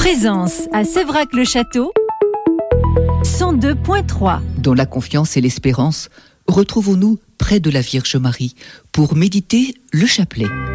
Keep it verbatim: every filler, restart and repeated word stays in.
Présence à Séverac-le-Château, cent deux point trois. Dans la confiance et l'espérance, retrouvons-nous près de la Vierge Marie pour méditer le chapelet.